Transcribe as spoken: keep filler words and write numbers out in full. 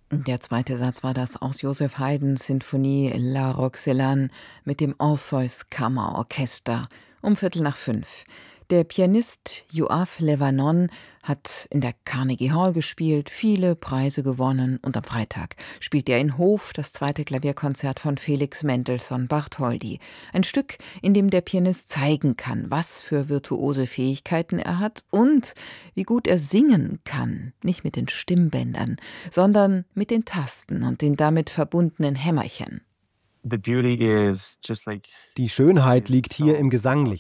Der zweite Satz war das aus Joseph Haydns Sinfonie La Roxelane mit dem Orpheus Kammerorchester um Viertel nach fünf. Der Pianist Yoav Levanon hat in der Carnegie Hall gespielt, viele Preise gewonnen und am Freitag spielt er in Hof das zweite Klavierkonzert von Felix Mendelssohn Bartholdy. Ein Stück, in dem der Pianist zeigen kann, was für virtuose Fähigkeiten er hat und wie gut er singen kann. Nicht mit den Stimmbändern, sondern mit den Tasten und den damit verbundenen Hämmerchen. Die Schönheit liegt hier im Gesanglichen.